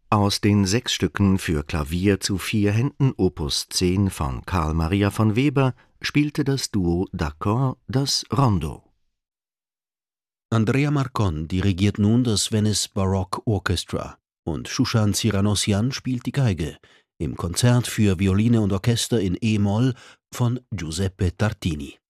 Aus den 6 Stücken für Klavier zu 4 Händen Opus 10 von Carl Maria von Weber spielte das Duo D'Accord das Rondo. Andrea Marcon dirigiert nun das Venice Baroque Orchestra und Shushan Cyranosian spielt die Geige im Konzert für Violine und Orchester in E-Moll von Giuseppe Tartini.